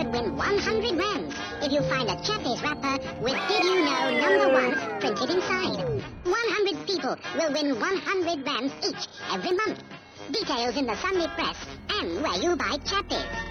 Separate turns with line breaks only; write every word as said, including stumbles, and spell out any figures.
could win one hundred rands if you find a Chappies wrapper with Did You Know number one printed inside. one hundred people will win one hundred rands each every month. Details in the Sunday Press and where you buy Chappies.